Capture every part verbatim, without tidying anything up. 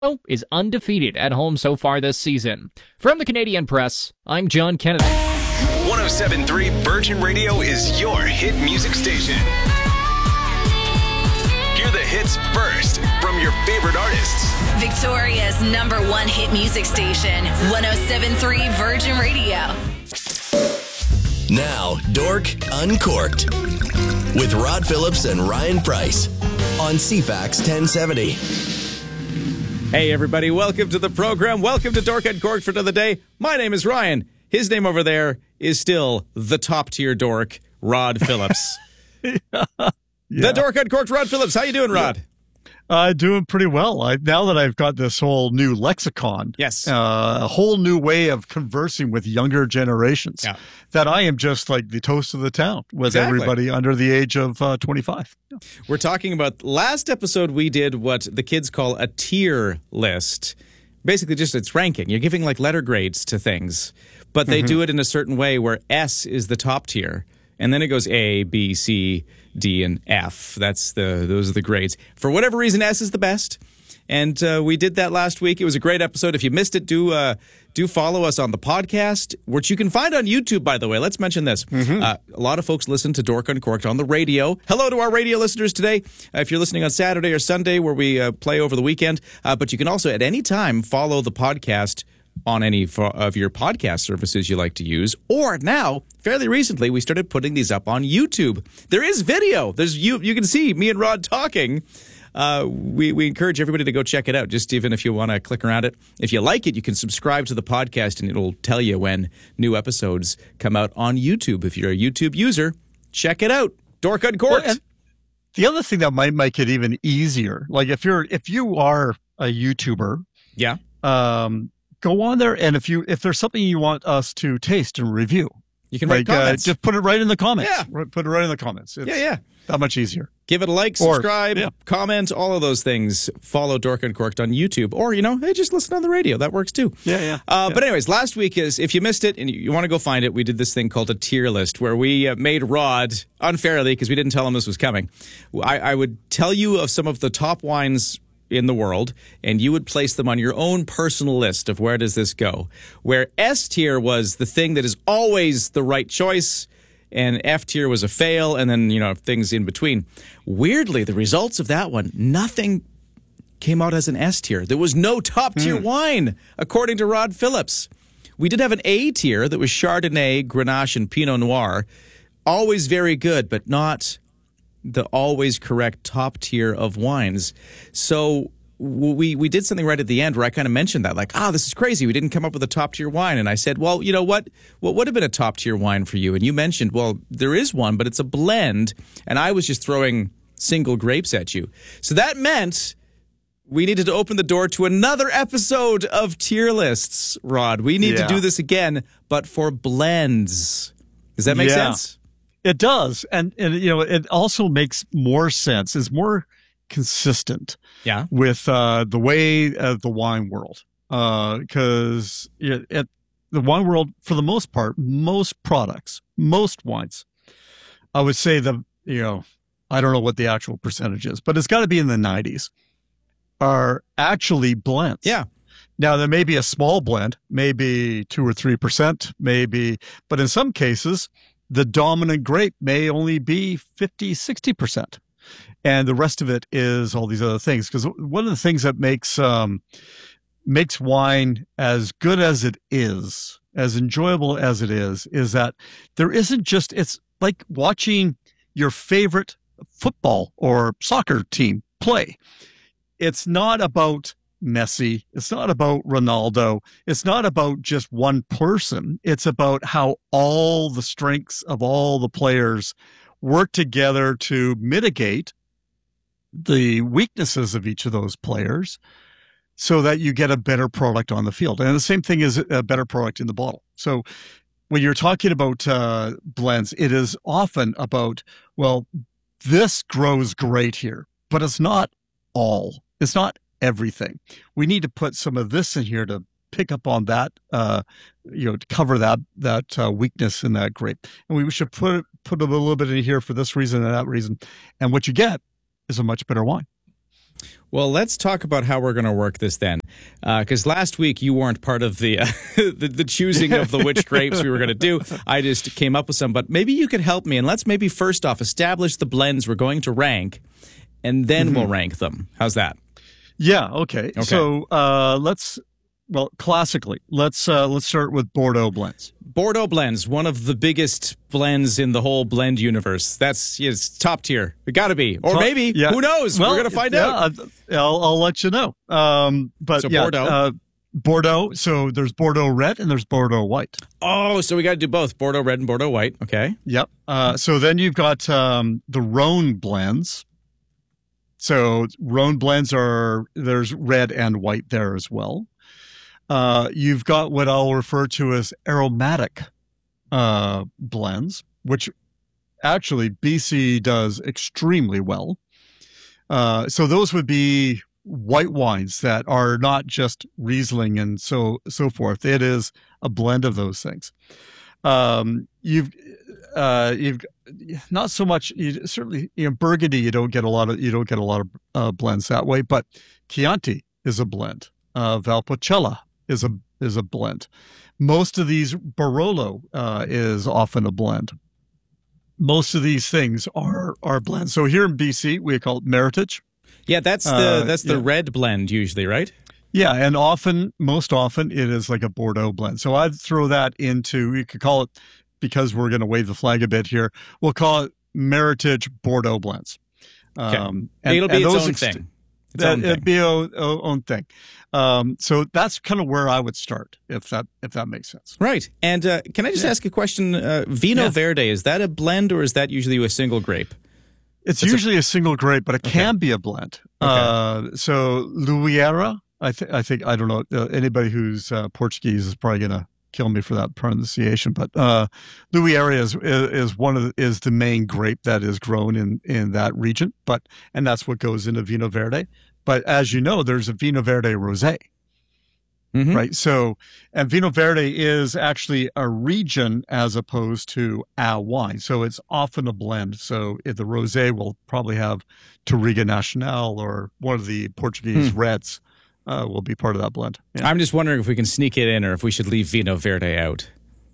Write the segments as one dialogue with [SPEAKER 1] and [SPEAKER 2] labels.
[SPEAKER 1] is undefeated at home so far this season. From the Canadian Press, I'm John Kennedy.
[SPEAKER 2] one oh seven point three Virgin Radio is your hit music station. Hear the hits first from your favorite artists.
[SPEAKER 3] Victoria's number one hit music station, one oh seven point three Virgin Radio.
[SPEAKER 4] Now, Dork Uncorked with Rod Phillips and Ryan Price on C FAX ten seventy.
[SPEAKER 5] Hey, everybody. Welcome to the program. Welcome to Dork Uncorked for another day. My name is Ryan. His name over there is still the top-tier dork, Rod Phillips. yeah. The Dork Uncorked, Rod Phillips. How you doing, Rod?
[SPEAKER 6] Uh, doing pretty well. I, now that I've got this whole new lexicon,
[SPEAKER 5] yes,
[SPEAKER 6] uh, a whole new way of conversing with younger generations,
[SPEAKER 5] yeah.
[SPEAKER 6] that I am just like the toast of the town with
[SPEAKER 5] exactly.
[SPEAKER 6] everybody under the age of uh, twenty-five. Yeah.
[SPEAKER 5] We're talking about last episode. We did what the kids call a tier list. Basically, just it's ranking. You're giving like letter grades to things, but they mm-hmm. do it in a certain way where S is the top tier, and then it goes A, B, C, D, and F. That's the those are the grades. For whatever reason, S is the best, and uh, we did that last week. It was a great episode. If you missed it, do uh, do follow us on the podcast, which you can find on YouTube. By the way, let's mention this. Mm-hmm. Uh, a lot of folks listen to Dork Uncorked on the radio. Hello to our radio listeners today. Uh, if you're listening on Saturday or Sunday, where we uh, play over the weekend, uh, but you can also at any time follow the podcast on any of your podcast services you like to use. Or now, fairly recently, we started putting these up on YouTube. There is video. There's you. You can see me and Rod talking. Uh, we, we encourage everybody to go check it out, just even if you want to click around it. If you like it, you can subscribe to the podcast, and it'll tell you when new episodes come out on YouTube. If you're a YouTube user, check it out. Dork Uncorked.
[SPEAKER 6] Well, the other thing that might make it even easier, like if you're if you are a YouTuber,
[SPEAKER 5] yeah,
[SPEAKER 6] um, go on there, and if you if there's something you want us to taste and review,
[SPEAKER 5] you can
[SPEAKER 6] like,
[SPEAKER 5] write comments.
[SPEAKER 6] Uh, just put it right in the comments.
[SPEAKER 5] Yeah,
[SPEAKER 6] put it right in the comments. It's
[SPEAKER 5] yeah, yeah,
[SPEAKER 6] that much easier.
[SPEAKER 5] Give it a like, subscribe, or, yeah. comment, all of those things. Follow Dork Uncorked on YouTube, or you know, hey, just listen on the radio. That works too.
[SPEAKER 6] Yeah, yeah.
[SPEAKER 5] Uh,
[SPEAKER 6] yeah.
[SPEAKER 5] But anyways, last week is if you missed it and you, you want to go find it, we did this thing called a tier list where we uh, made Rod unfairly because we didn't tell him this was coming. I, I would tell you of some of the top wines in the world, and you would place them on your own personal list of where does this go. Where S tier was the thing that is always the right choice, and F tier was a fail, and then, you know, things in between. Weirdly, the results of that one, nothing came out as an S tier. There was no top tier mm. wine, according to Rod Phillips. We did have an A tier that was Chardonnay, Grenache, and Pinot Noir. Always very good, but not the always correct top tier of wines. So we we did something right at the end where I kind of mentioned that, like, ah, oh, this is crazy. We didn't come up with a top tier wine. And I said, well, you know what? What would have been a top tier wine for you? And you mentioned, well, there is one, but it's a blend. And I was just throwing single grapes at you. So that meant we needed to open the door to another episode of tier lists, Rod. We need yeah. to do this again, but for blends. Does that make
[SPEAKER 6] yeah.
[SPEAKER 5] sense?
[SPEAKER 6] It does. And, and, you know, it also makes more sense. It's more consistent
[SPEAKER 5] yeah.
[SPEAKER 6] with uh, the way of the wine world. Because uh, it, the wine world, for the most part, most products, most wines, I would say the, you know, I don't know what the actual percentage is, but it's got to be in the nineties, are actually blends.
[SPEAKER 5] Yeah.
[SPEAKER 6] Now, there may be a small blend, maybe two or three percent, maybe, but in some cases, the dominant grape may only be fifty, sixty percent. And the rest of it is all these other things. Because one of the things that makes um, makes wine as good as it is, as enjoyable as it is, is that there isn't just, it's like watching your favorite football or soccer team play. It's not about Messi. It's not about Ronaldo. It's not about just one person. It's about how all the strengths of all the players work together to mitigate the weaknesses of each of those players so that you get a better product on the field. And the same thing is a better product in the bottle. So when you're talking about uh, blends, it is often about, well, this grows great here, but it's not all. It's not everything. We need to put some of this in here to pick up on that, uh, you know, to cover that that uh, weakness in that grape. And we should put put a little bit in here for this reason and that reason. And what you get is a much better wine.
[SPEAKER 5] Well, let's talk about how we're going to work this then. Because uh, last week you weren't part of the, uh, the the choosing of the which grapes we were going to do. I just came up with some. But maybe you could help me. And let's maybe first off establish the blends we're going to rank, and then mm-hmm. we'll rank them. How's that?
[SPEAKER 6] Yeah, okay. okay. So uh, let's, well, classically, let's uh, let's start with Bordeaux blends.
[SPEAKER 5] Bordeaux blends, one of the biggest blends in the whole blend universe. That's yes, top tier. It got to be. Or
[SPEAKER 6] top,
[SPEAKER 5] maybe.
[SPEAKER 6] Yeah.
[SPEAKER 5] Who knows?
[SPEAKER 6] Well,
[SPEAKER 5] we're going to find
[SPEAKER 6] yeah,
[SPEAKER 5] out.
[SPEAKER 6] I'll, I'll let you know. Um, but
[SPEAKER 5] so
[SPEAKER 6] yeah,
[SPEAKER 5] Bordeaux.
[SPEAKER 6] Uh, Bordeaux. So there's Bordeaux red and there's Bordeaux white.
[SPEAKER 5] Oh, so we got to do both. Bordeaux red and Bordeaux white. Okay.
[SPEAKER 6] Yep. Uh, so then you've got um, the Rhone blends. So Rhone blends are, there's red and white there as well. Uh, you've got what I'll refer to as aromatic uh, blends, which actually B C does extremely well. Uh, so those would be white wines that are not just Riesling and so so forth. It is a blend of those things. Um, you've uh, you've not so much. You, certainly, in you know, Burgundy, you don't get a lot of you don't get a lot of uh, blends that way. But Chianti is a blend. Uh, Valpolicella is a is a blend. Most of these Barolo uh, is often a blend. Most of these things are are blends. So here in B C, we call it Meritage.
[SPEAKER 5] Yeah, that's the
[SPEAKER 6] uh,
[SPEAKER 5] that's the
[SPEAKER 6] yeah.
[SPEAKER 5] red blend usually, right?
[SPEAKER 6] Yeah, and often, most often, it is like a Bordeaux blend. So I'd throw that into, you could call it, because we're going to wave the flag a bit here, we'll call it Meritage Bordeaux blends.
[SPEAKER 5] Okay.
[SPEAKER 6] Um, and,
[SPEAKER 5] It'll be
[SPEAKER 6] and
[SPEAKER 5] its
[SPEAKER 6] those
[SPEAKER 5] own
[SPEAKER 6] ex-
[SPEAKER 5] thing. Its
[SPEAKER 6] that,
[SPEAKER 5] own
[SPEAKER 6] it'd
[SPEAKER 5] thing.
[SPEAKER 6] be its own thing. Um, so that's kind of where I would start, if that if that makes sense.
[SPEAKER 5] Right. And uh, can I just
[SPEAKER 6] Yeah.
[SPEAKER 5] ask a question? Uh, Vino
[SPEAKER 6] Yeah.
[SPEAKER 5] Verde, is that a blend or is that usually a single grape?
[SPEAKER 6] It's,
[SPEAKER 5] It's
[SPEAKER 6] usually a, a single grape, but it
[SPEAKER 5] Okay.
[SPEAKER 6] can be a blend.
[SPEAKER 5] Okay.
[SPEAKER 6] Uh, so Luiera, I think, I think, I don't know, uh, anybody who's uh, Portuguese is probably going to kill me for that pronunciation, but uh, Luiera is, is one of the, is the main grape that is grown in, in that region, but, and that's what goes into Vino Verde. But as you know, there's a Vino Verde Rosé.
[SPEAKER 5] Mhm.
[SPEAKER 6] Right. So, and Vino Verde is actually a region as opposed to a wine. So it's often a blend. So if the Rosé will probably have Touriga Nacional or one of the Portuguese
[SPEAKER 5] Hmm.
[SPEAKER 6] reds uh, will be part of that blend. Yeah.
[SPEAKER 5] I'm just wondering if we can sneak it in or if we should leave Vino Verde out.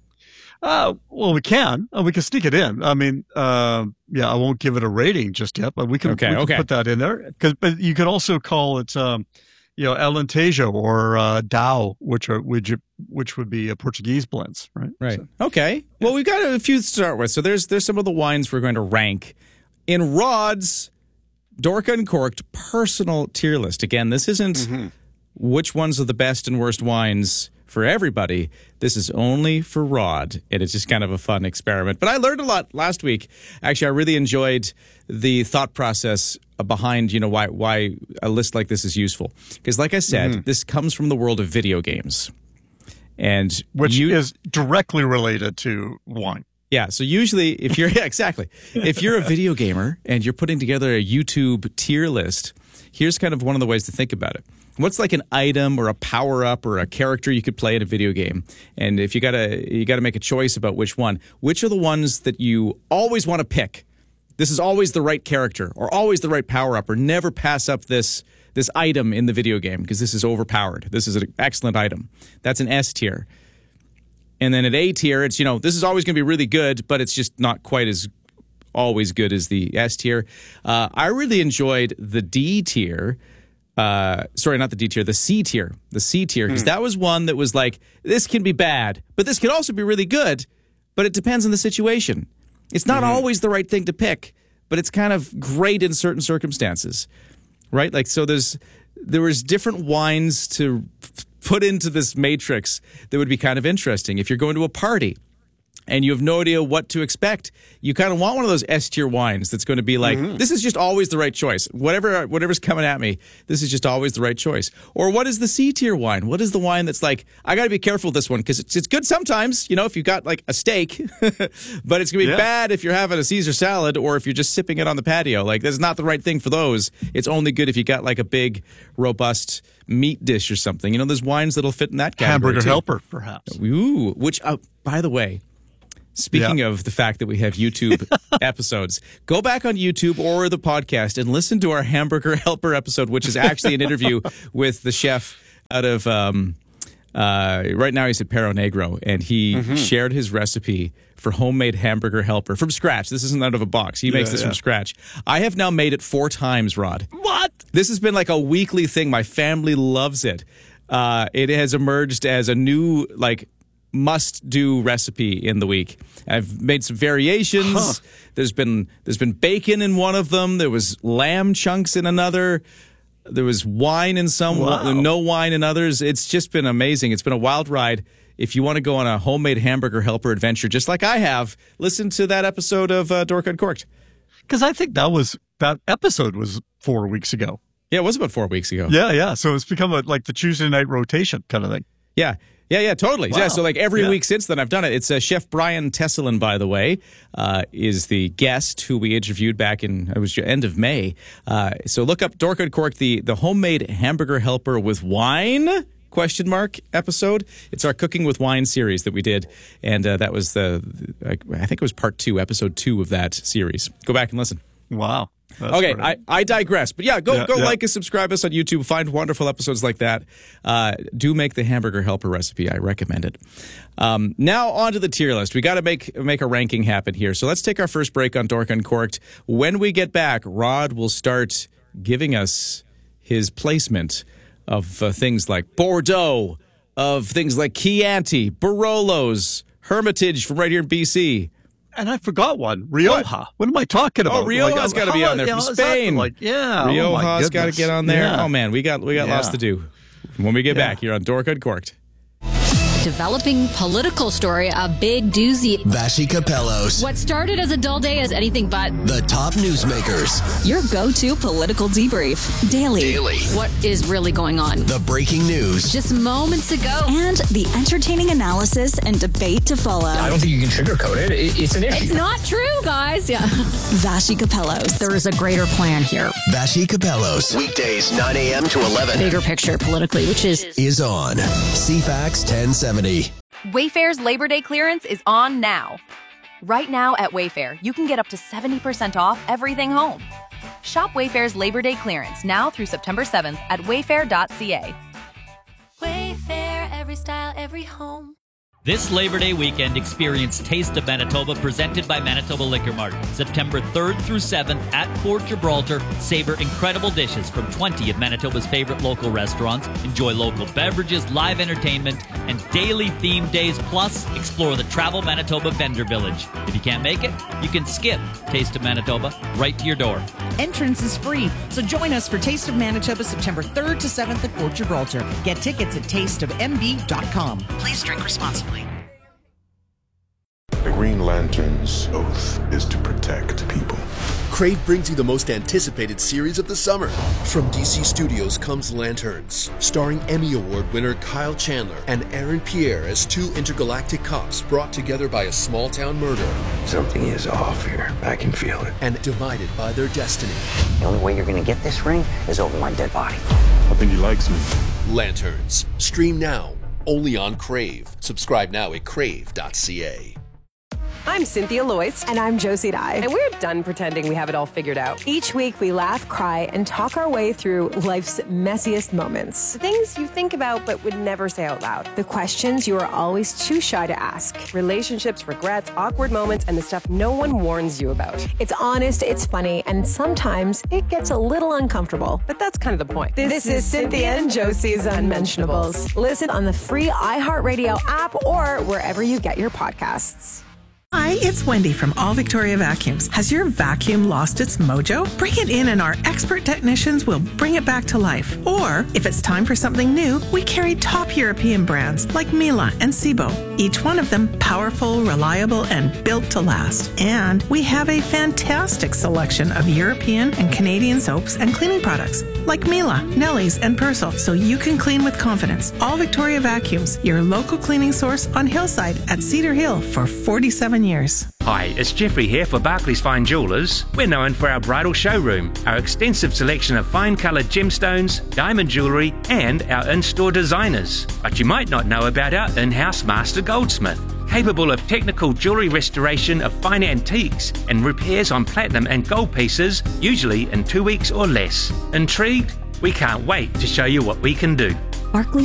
[SPEAKER 6] Uh, well, we can. Uh, we can sneak it in. I mean, uh, yeah, I won't give it a rating just yet, but we can,
[SPEAKER 5] Okay,
[SPEAKER 6] we can
[SPEAKER 5] okay.
[SPEAKER 6] put that in there. Cause, but you could also call it, um, you know, Alentejo or uh, Dao, which are which, which would be a Portuguese blends, right?
[SPEAKER 5] Right.
[SPEAKER 6] So,
[SPEAKER 5] Okay. Well, we've got a few to start with. So there's there's some of the wines we're going to rank in Rod's Dork Uncorked personal tier list. Again, this isn't
[SPEAKER 6] Mm-hmm.
[SPEAKER 5] which ones are the best and worst wines for everybody. This is only for Rod, and it's just kind of a fun experiment. But I learned a lot last week. Actually, I really enjoyed the thought process behind, you know, why why a list like this is useful. Because like I said,
[SPEAKER 6] Mm-hmm.
[SPEAKER 5] this comes from the world of video games. And
[SPEAKER 6] which
[SPEAKER 5] you,
[SPEAKER 6] is directly related to wine.
[SPEAKER 5] yeah, so usually if you're, yeah, exactly. If you're a video gamer and you're putting together a YouTube tier list, here's kind of one of the ways to think about it. What's like an item or a power up or a character you could play in a video game? And if you gotta you gotta make a choice about which one, which are the ones that you always want to pick? This is always the right character or always the right power up, or never pass up this this item in the video game because this is overpowered. This is an excellent item. That's an S tier. And then at A tier, it's, you know, this is always going to be really good, but it's just not quite as always good as the S tier. Uh, I really enjoyed the D tier. Uh, sorry, not the D tier, the C tier. The C tier, because that was one that was like, this can be bad, but this can also be really good, but it depends on the situation. It's not always the right thing to pick, but it's kind of great in certain circumstances, right? Like, so there's there was different wines to f- put into this matrix that would be kind of interesting. If you're going to a party and you have no idea what to expect, you kind of want one of those S-tier wines that's going to be like, this is just always the right choice. Whatever, whatever's coming at me, this is just always the right choice. Or what is the C-tier wine? What is the wine that's like, I got to be careful with this one because it's, it's good sometimes, you know, if you got like a steak, but it's going to be
[SPEAKER 6] Yeah.
[SPEAKER 5] bad if you're having a Caesar salad or if you're just sipping it on the patio. Like, that's not the right thing for those. It's only good if you got like a big, robust meat dish or something. You know, there's wines that'll fit in that category
[SPEAKER 6] Hamburger
[SPEAKER 5] too.
[SPEAKER 6] helper, perhaps.
[SPEAKER 5] Ooh, which, uh, by the way, Speaking
[SPEAKER 6] Yeah.
[SPEAKER 5] of the fact that we have YouTube episodes, go back on YouTube or the podcast and listen to our Hamburger Helper episode, which is actually an interview with the chef out of, um, uh, right now he's at Perro Negro, and he
[SPEAKER 6] Mm-hmm.
[SPEAKER 5] shared his recipe for homemade Hamburger Helper from scratch. This isn't out of a box. He makes
[SPEAKER 6] Yeah,
[SPEAKER 5] this
[SPEAKER 6] yeah.
[SPEAKER 5] from scratch. I have now made it four times, Rod.
[SPEAKER 6] What?
[SPEAKER 5] This has been like a weekly thing. My family loves it. Uh, it has emerged as a new, like, must-do recipe in the week. I've made some variations.
[SPEAKER 6] Huh.
[SPEAKER 5] There's been there's been bacon in one of them. There was lamb chunks in another. There was wine in some,
[SPEAKER 6] Wow.
[SPEAKER 5] no wine in others. It's just been amazing. It's been a wild ride. If you want to go on a homemade Hamburger Helper adventure, just like I have, listen to that episode of uh, Dork Uncorked.
[SPEAKER 6] Because I think that was that episode was four weeks ago.
[SPEAKER 5] Yeah, it was about four weeks ago.
[SPEAKER 6] Yeah, yeah. So it's become a, like the Tuesday night rotation kind of thing.
[SPEAKER 5] Yeah. Yeah, yeah, totally.
[SPEAKER 6] Wow.
[SPEAKER 5] Yeah, so like every
[SPEAKER 6] Yeah.
[SPEAKER 5] week since then, I've done it. It's uh, Chef Brian Tesselin, by the way, uh, is the guest who we interviewed back in, it was end of May. Uh, so look up Dork Uncorked, the, the homemade Hamburger Helper with wine, question mark, episode. It's our Cooking with Wine series that we did. And uh, that was the, I think it was part two, episode two of that series. Go back and listen.
[SPEAKER 6] Wow. That's
[SPEAKER 5] Okay,
[SPEAKER 6] great.
[SPEAKER 5] I, I digress. But yeah, go
[SPEAKER 6] Yeah,
[SPEAKER 5] go
[SPEAKER 6] yeah.
[SPEAKER 5] like us, subscribe us on YouTube. Find wonderful episodes like that. Uh, do make the Hamburger Helper recipe. I recommend it. Um, now on to the tier list. We got to make make a ranking happen here. So let's take our first break on Dork Uncorked. When we get back, Rod will start giving us his placement of uh, things like Bordeaux, of things like Chianti, Barolos, Hermitage from right here in B C.
[SPEAKER 6] And I forgot one. Rioja. What, am I talking about?
[SPEAKER 5] Oh, Rioja's got to be
[SPEAKER 6] how-
[SPEAKER 5] on there
[SPEAKER 6] yeah,
[SPEAKER 5] from
[SPEAKER 6] is that
[SPEAKER 5] Spain.
[SPEAKER 6] Like, yeah. oh my
[SPEAKER 5] Rioja's got to
[SPEAKER 6] goodness.
[SPEAKER 5] get on there.
[SPEAKER 6] Yeah.
[SPEAKER 5] Oh man, we got we got
[SPEAKER 6] Yeah.
[SPEAKER 5] lots to do. When we get
[SPEAKER 6] Yeah.
[SPEAKER 5] back, you're on Dork Uncorked.
[SPEAKER 7] Developing political story, a big doozy.
[SPEAKER 4] Vashi Capellos,
[SPEAKER 7] What started as a dull day is anything but
[SPEAKER 4] the top newsmakers,
[SPEAKER 3] Your go-to political debrief. Daily.
[SPEAKER 4] daily,
[SPEAKER 7] what is really going on.
[SPEAKER 4] the breaking news,
[SPEAKER 7] Just moments ago.
[SPEAKER 3] And the entertaining analysis and debate to follow.
[SPEAKER 8] I don't think you can sugarcoat it. it it's an issue.
[SPEAKER 7] It's not true, guys. Yeah.
[SPEAKER 3] Vashi Capellos.
[SPEAKER 7] There is a greater plan here.
[SPEAKER 4] Vashi Capellos. Weekdays, nine a.m. to eleven.
[SPEAKER 7] Bigger picture politically, which is
[SPEAKER 4] Is on C FAX ten seventy.
[SPEAKER 9] Wayfair's Labor Day clearance is on now. Right now at Wayfair, you can get up to seventy percent off everything home. Shop Wayfair's Labor Day clearance now through September seventh at wayfair dot c a.
[SPEAKER 10] Wayfair, every style, every home.
[SPEAKER 11] This Labor Day weekend, experience Taste of Manitoba presented by Manitoba Liquor Mart. September third through seventh at Fort Gibraltar. Savor incredible dishes from twenty of Manitoba's favorite local restaurants. Enjoy local beverages, live entertainment, and daily themed days. Plus, explore the Travel Manitoba Vendor Village. If you can't make it, you can skip Taste of Manitoba right to your door.
[SPEAKER 12] Entrance is free, so join us for Taste of Manitoba September third to seventh at Fort Gibraltar. Get tickets at taste of m b dot com. Please drink responsibly.
[SPEAKER 13] The Green Lantern's oath is to protect people.
[SPEAKER 14] Crave brings you the most anticipated series of the summer. From D C Studios comes Lanterns, starring Emmy Award winner Kyle Chandler and Aaron Pierre as two intergalactic cops brought together by a small-town murder.
[SPEAKER 8] Something is off here. I can feel it.
[SPEAKER 14] And divided by their destiny.
[SPEAKER 15] The only way you're going to get this ring is over my dead body.
[SPEAKER 13] I think he likes me.
[SPEAKER 14] Lanterns. Stream now, only on Crave. Subscribe now at crave dot c a.
[SPEAKER 16] I'm Cynthia Loyce.
[SPEAKER 17] And I'm Josie Dye.
[SPEAKER 16] And we're done pretending we have it all figured out.
[SPEAKER 17] Each week we laugh, cry, and talk our way through life's messiest moments.
[SPEAKER 16] The things you think about but would never say out loud.
[SPEAKER 17] The questions you are always too shy to ask.
[SPEAKER 16] Relationships, regrets, awkward moments, and the stuff no one warns you about.
[SPEAKER 17] It's honest, it's funny, and sometimes it gets a little uncomfortable.
[SPEAKER 16] But that's kind of the point.
[SPEAKER 17] This, this is, is Cynthia and Josie's Unmentionables. Listen on the free iHeartRadio app or wherever you get your podcasts.
[SPEAKER 12] Hi, it's Wendy from All Victoria Vacuums. Has your vacuum lost its mojo? Bring it in and our expert technicians will bring it back to life. Or, if it's time for something new, we carry top European brands like Miele and Sebo. Each one of them powerful, reliable, and built to last. And we have a fantastic selection of European and Canadian soaps and cleaning products like Miele, Nelly's, and Persil, so you can clean with confidence. All Victoria Vacuums, your local cleaning source on Hillside at Cedar Hill for forty-seven years.
[SPEAKER 18] Hi, it's Jeffrey here for Barclays Fine Jewellers. We're known for our bridal showroom, our extensive selection of fine coloured gemstones, diamond jewellery, and our in-store designers. But you might not know about our in-house master goldsmith. capable of technical jewellery restoration of fine antiques and repairs on platinum and gold pieces, usually in two weeks or less. Intrigued? We can't wait to show you what we can do.
[SPEAKER 19] Barclays